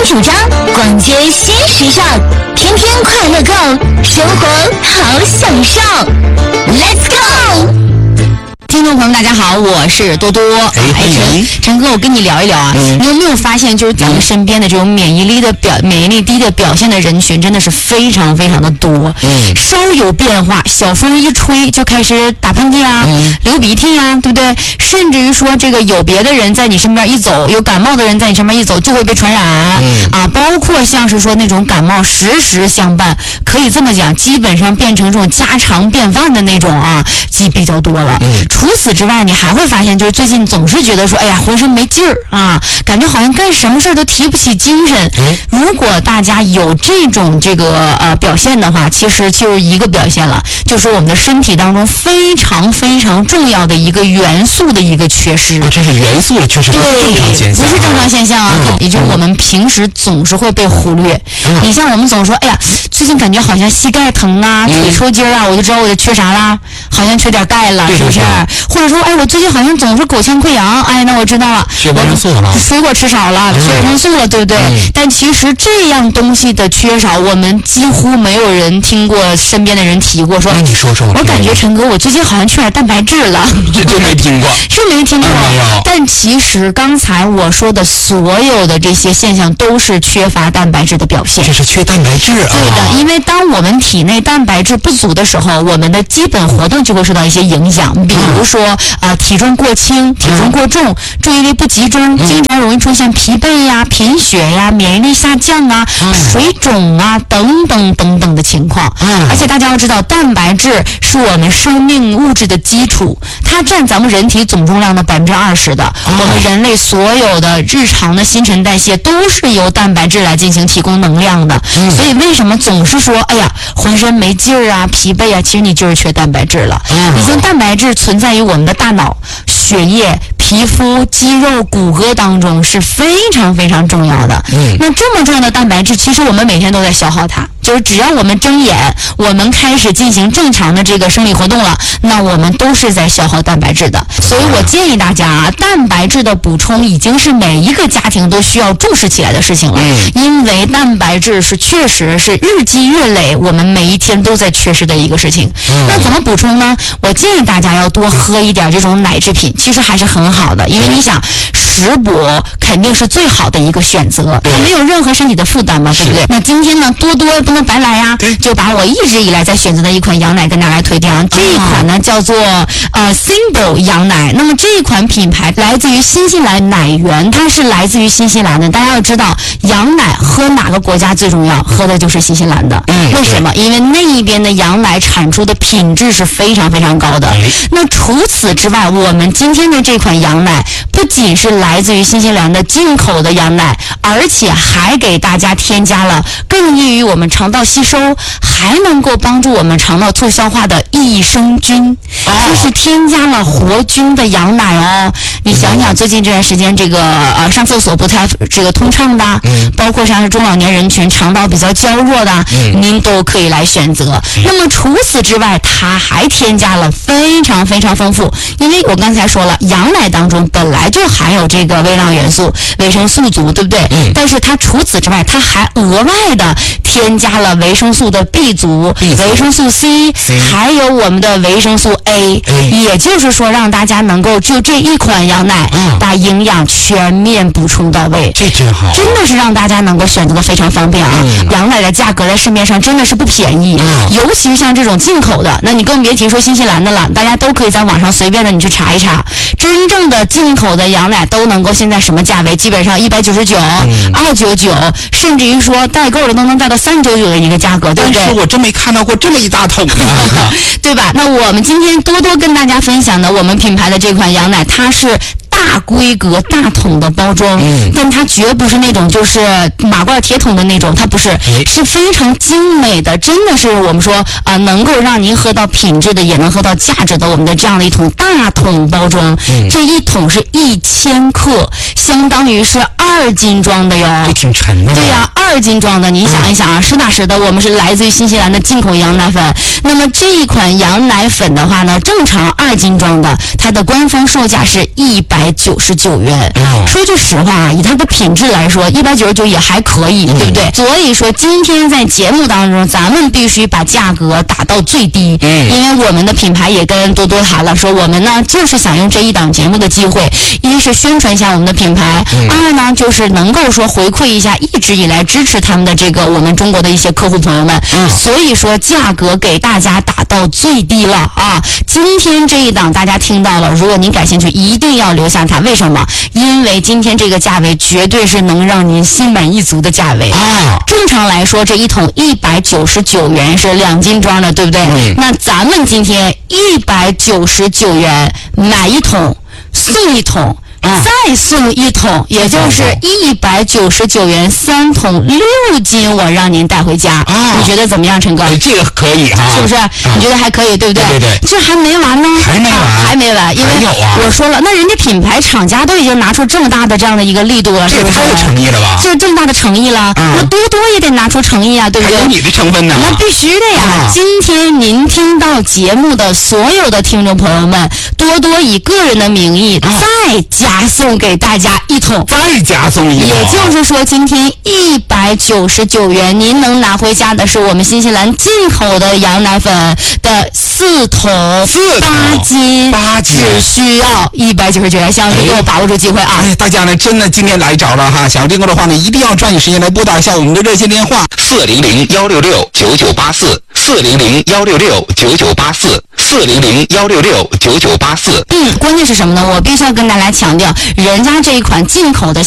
主张逛街新时尚，天天快乐购，生活好享受。Let's go！听众朋友们，大家好，我是多多。陈哥，我跟你聊一聊啊，你有没有发现，就是咱们身边的这种免疫力低的表现的人群，真的是非常非常的多。稍有变化，小风一吹就开始打喷嚏啊，流鼻涕啊，对不对？甚至于说，这个有别的人在你身边一走，有感冒的人在你身边一走，就会被传染啊。包括像是说那种感冒时时相伴，可以这么讲，基本上变成这种家常便饭的那种啊，比较多了。除此之外，你还会发现，就是最近总是觉得说，哎呀，浑身没劲儿啊，感觉好像干什么事儿都提不起精神。如果大家有这种表现的话，其实就是一个表现了，就是我们的身体当中非常非常重要的一个元素的一个缺失。 这是元素的缺失，不是正常现象， 不是正常现象啊。也就是我们平时总是会被忽略。你像我们总说，哎呀，最近感觉好像膝盖疼啊，腿抽筋啊，我就知道我缺啥啦，好像缺点钙了，是不是？或者说，哎，我最近好像总是口腔溃疡，哎，那我知道了， 缺维生素了， 水果吃少了，缺维生素了，对不对？但其实这样东西的缺少，我们几乎没有人听过身边的人提过。说， 你说说， 我感觉陈哥，我最近好像缺点蛋白质了， 这就没听过， 是没听过。 没有。 但其实刚才我说的所有的这些现象，都是缺乏蛋白质的表现。 这是缺蛋白质啊。 对的，因为当我们体内蛋白质不足的时候，我们的基本活动就会受到一些影响，比如说体重过轻、体重过重、注意力不集中，经常容易出现疲惫呀、贫血呀、免疫力下降啊、水肿啊等等等等的情况。而且大家要知道，蛋白质是我们生命物质的基础，它占咱们人体总重量的20%的。我们人类所有的日常的新陈代谢都是由蛋白质来进行提供能量的。所以为什么总是说，哎呀，浑身没劲儿啊、疲惫啊，其实你就是缺蛋白质了。已经蛋白质存在于我们的大脑、血液、皮肤、肌肉、骨骼当中，是非常非常重要的。那这么重要的蛋白质，其实我们每天都在消耗它。就是只要我们睁眼，我们开始进行正常的这个生理活动了，那我们都是在消耗蛋白质的。所以我建议大家啊，蛋白质的补充已经是每一个家庭都需要重视起来的事情了。因为蛋白质是确实是日积月累，我们每一天都在缺失的一个事情。那怎么补充呢？我建议大家要多喝一点这种奶制品，其实还是很好的，因为你想食补肯定是最好的一个选择，它没有任何身体的负担嘛，对不对？那今天呢，多多不能白来呀，就把我一直以来在选择的一款羊奶跟大家推荐。这一款呢叫做Symbol 羊奶。那么这一款品牌来自于新西兰奶源，它是来自于新西兰的。大家要知道，羊奶喝哪个国家最重要？喝的就是新西兰的。为什么？因为那一边的羊奶产出的品质是非常非常高的。那除此之外，我们今天的这款羊奶不仅是来自于新西兰的进口的羊奶，而且还给大家添加了更易于我们肠道吸收，还能够帮助我们肠道促消化的益生菌，就是添加了活菌的羊奶哦。你想想，最近这段时间，这个上厕所不太这个通畅的，包括像是中老年人群肠道比较娇弱的，您都可以来选择。那么除此之外，它还添加了非常非常丰富，因为我刚才说了，羊奶当中本来就含有这个微量元素、维生素族，对不对？但是它除此之外，它还额外的添加了维生素的 B 族、维生素 C， 还有我们的维生素 A， 也就是说让大家能够就这一款羊奶把营养全面补充到位。 这真好， 真的是让大家能够选择的非常方便啊。羊奶的价格在市面上真的是不便宜，尤其像这种进口的，那你更别提说新西兰的了，大家都可以在网上随便的你去查一查，真正的进口的羊奶都能够现在什么价位？基本上199、299，甚至于说代购的都能带到399的一个价格，对不对？ 但是我真没看到过这么一大桶的对吧？那我们今天多多跟大家分享的我们品牌的这款羊奶，它是大规格大桶的包装，但它绝不是那种就是马罐铁桶的那种，它不是，是非常精美的，真的是我们说能够让您喝到品质的，也能喝到价值的我们的这样的一桶大桶包装。这一桶是1000克，相当于是2斤装的哟。 这挺沉的。 对呀 2斤装的，你想一想啊，实打实的，我们是来自于新西兰的进口羊奶粉。那么这一款羊奶粉的话呢，正常2斤装的，它的官方售价是199元。说句实话啊，以它的品质来说，199也还可以，对不对？所以说今天在节目当中，咱们必须把价格打到最低，因为我们的品牌也跟多多谈了，说我们呢就是想用这一档节目的机会，一是宣传一下我们的品牌，二呢就是能够说回馈一下一直以来支持他们的这个我们中国的一些客户朋友们，所以说价格给大家打到最低了啊！今天这一档大家听到了，如果您感兴趣，一定要留下它。为什么？因为今天这个价位绝对是能让您心满意足的价位啊！正常来说，这一桶199元是2斤装的，对不对？那咱们今天199元买一桶送一桶。再送一桶，也就是199元3桶6斤，我让您带回家。你觉得怎么样，陈哥？ 这个可以哈， 是不是？你觉得还可以，对不对？ 对。 这还没完呢， 还没完， 因为我说了，那人家品牌厂家都已经拿出这么大的这样的一个力度了， 这太有诚意了吧？ 就是这么大的诚意了，那多多也得拿出诚意啊，对不对？ 还有你的成分呢？ 那必须的呀！今天您听到节目的所有的听众朋友们，多多以个人的名义再加送给大家一桶， 再加送一桶， 也就是说，今天199元，您能拿回家的是我们新西兰进口的羊奶粉的4桶8斤，只需要199元，希望你给我把握住机会啊！ 大家呢真的今天来着了哈，想订购的话呢，一定要抓紧时间来拨打一下我们的热线电话 400-166-9984，400-166-9984，400-166-9984。 关键是什么呢？我必须要跟大家强调，人家这一款进口的